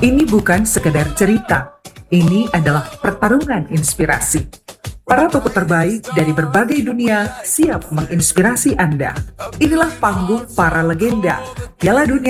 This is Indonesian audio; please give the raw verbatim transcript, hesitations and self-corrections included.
Ini bukan sekedar cerita, ini adalah pertarungan inspirasi. Para tokoh terbaik dari berbagai dunia siap menginspirasi Anda. Inilah panggung para legenda Piala Dunia